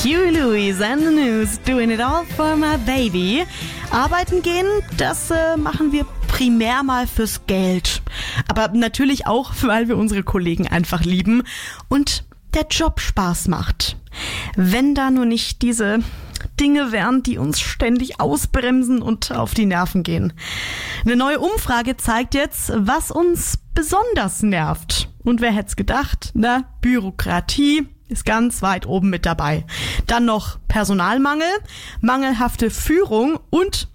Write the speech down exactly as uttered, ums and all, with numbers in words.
Huey Lewis and the News, doing it all for my baby. Arbeiten gehen, das äh, machen wir primär mal fürs Geld. Aber natürlich auch, weil wir unsere Kollegen einfach lieben und der Job Spaß macht. Wenn da nur nicht diese Dinge wären, die uns ständig ausbremsen und auf die Nerven gehen. Eine neue Umfrage zeigt jetzt, was uns besonders nervt. Und wer hätte es gedacht? Na, Bürokratie ist ganz weit oben mit dabei. Dann noch Personalmangel, mangelhafte Führung und